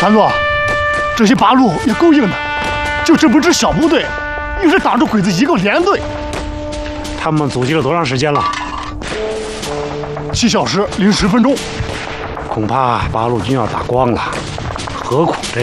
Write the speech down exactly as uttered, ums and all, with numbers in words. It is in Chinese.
团座，这些八路也够硬的，就这么支小部队，硬是挡住鬼子一个连队。 他们阻击了多长时间了？ 七小时零十分钟。 恐怕八路军要打光了，何苦这